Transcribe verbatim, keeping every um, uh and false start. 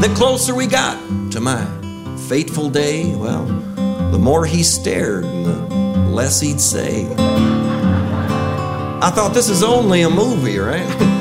The closer we got to my fateful day, well, the more he stared and the less he'd say. I thought, this is only a movie, right?